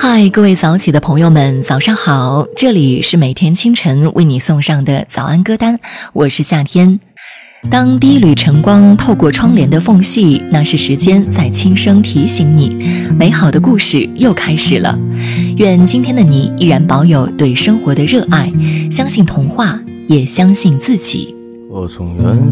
嗨，各位早起的朋友们，早上好！这里是每天清晨为你送上的早安歌单，我是夏天。当第一缕晨光透过窗帘的缝隙，那是时间在轻声提醒你，美好的故事又开始了。愿今天的你依然保有对生活的热爱，相信童话，也相信自己。 我从远